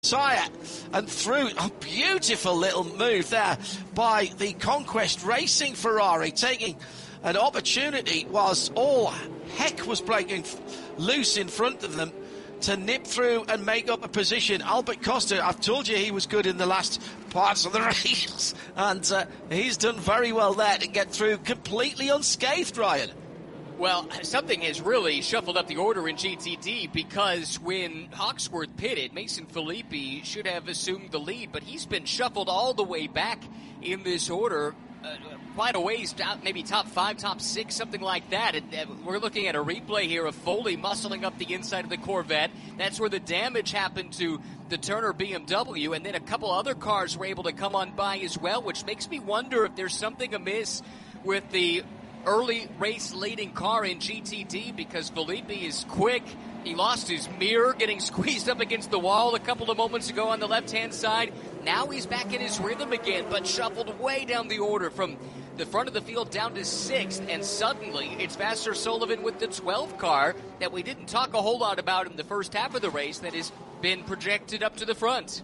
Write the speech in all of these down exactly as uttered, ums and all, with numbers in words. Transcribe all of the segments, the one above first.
Tyre and through. A beautiful little move there by the Conquest Racing Ferrari, taking an opportunity whilst all heck was breaking loose in front of them to nip through and make up a position. Albert Costa, I've told you he was good in the last parts of the race, and uh, he's done very well there to get through completely unscathed, Ryan. Well, something has really shuffled up the order in G T D, because when Hawksworth pitted, Mason Filippi should have assumed the lead, but he's been shuffled all the way back in this order, uh, quite a ways down, maybe top five, top six, something like that. And, uh, we're looking at a replay here of Foley muscling up the inside of the Corvette. That's where the damage happened to the Turner B M W, and then a couple other cars were able to come on by as well, which makes me wonder if there's something amiss with the early race leading car in G T D, because Filippi is quick. He lost his mirror getting squeezed up against the wall a couple of moments ago on the left-hand side. Now he's back in his rhythm again, but shuffled way down the order from the front of the field down to sixth, and suddenly it's Vasser Sullivan with the twelve car that we didn't talk a whole lot about in the first half of the race that has been projected up to the front.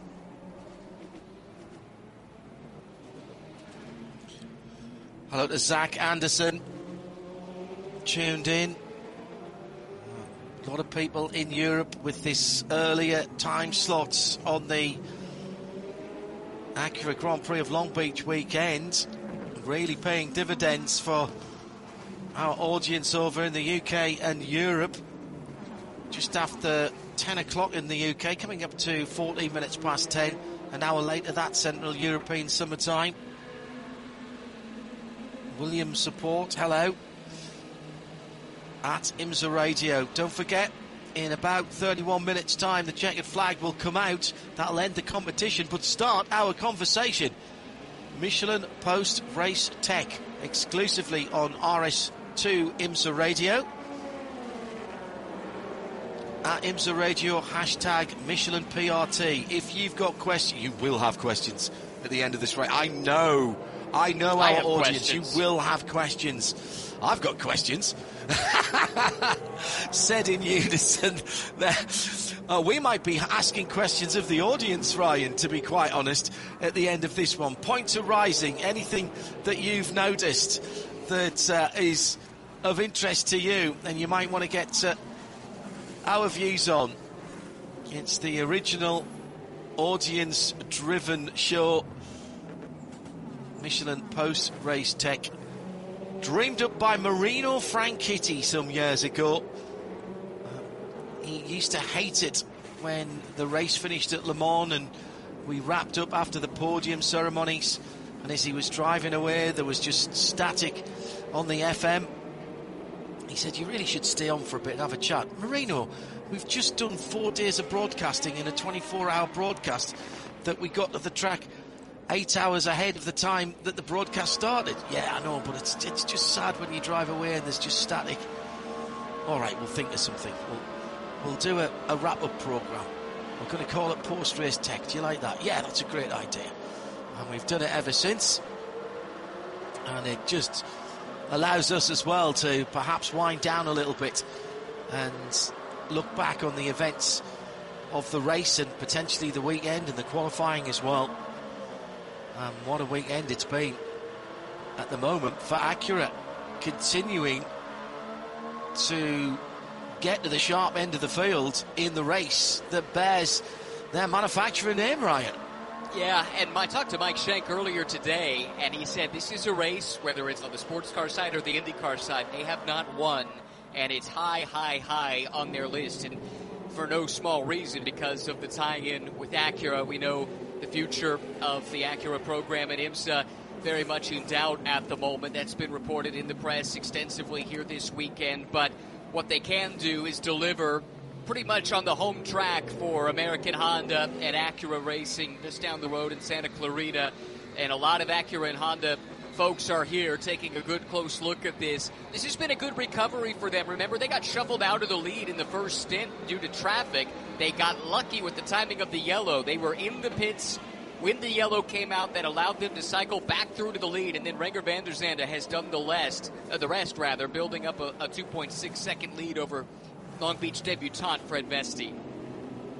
Hello to Zach Anderson, tuned in. A lot of people in Europe with this earlier time slots on the Acura Grand Prix of Long Beach weekend, really paying dividends for our audience over in the U K and Europe. Just after ten o'clock in the U K, coming up to fourteen minutes past ten, an hour later that Central European summertime. William Support, hello, at IMSA Radio. Don't forget, in about thirty-one minutes time, the checkered flag will come out. That'll end the competition, but start our conversation. Michelin Post Race Tech, exclusively on R S two IMSA Radio. At IMSA Radio, hashtag Michelin P R T. If you've got questions, you will have questions at the end of this race. I know. I know I our audience, questions. You will have questions. I've got questions. Said in unison. uh, we might be asking questions of the audience, Ryan, to be quite honest, at the end of this one. Pointer Rising, anything that you've noticed that uh, is of interest to you and you might want to get uh, our views on. It's the original audience-driven show, Michelin Post Race Tech, dreamed up by Marino Franchitti some years ago. Uh, he used to hate it when the race finished at Le Mans and we wrapped up after the podium ceremonies, and as he was driving away there was just static on the F M. He said, you really should stay on for a bit and have a chat. Marino, we've just done four days of broadcasting in a twenty-four hour broadcast that we got to the track eight hours ahead of the time that the broadcast started. Yeah, I know, but it's it's just sad when you drive away and there's just static. All right, we'll think of something. We'll, we'll do a, a wrap-up programme. We're going to call it Post-Race Tech. Do you like that? Yeah, that's a great idea. And we've done it ever since. And it just allows us as well to perhaps wind down a little bit and look back on the events of the race and potentially the weekend and the qualifying as well. Um, what a weekend it's been at the moment for Acura, continuing to get to the sharp end of the field in the race that bears their manufacturer name, Ryan. Yeah, and I talked to Mike Shank earlier today, and he said this is a race, whether it's on the sports car side or the IndyCar side, they have not won, and it's high, high, high on their list, and for no small reason, because of the tie-in with Acura. We know the future of the Acura program at IMSA very much in doubt at the moment. That's been reported in the press extensively here this weekend, but what they can do is deliver pretty much on the home track for American Honda and Acura Racing just down the road in Santa Clarita, and a lot of Acura and Honda folks are here taking a good close look at this. This has been a good recovery for them. Remember, they got shuffled out of the lead in the first stint due to traffic. They got lucky with the timing of the yellow. They were in the pits when the yellow came out. That allowed them to cycle back through to the lead, and then Renger van der Zande has done the rest, uh, the rest rather, building up a, a two point six second lead over Long Beach debutant Fred Vesti.